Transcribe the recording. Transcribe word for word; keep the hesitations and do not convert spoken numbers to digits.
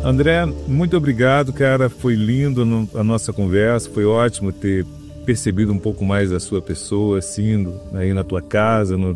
André, muito obrigado, cara. Foi lindo no- a nossa conversa. Foi ótimo ter percebido um pouco mais da sua pessoa, assim, do- aí na tua casa, no,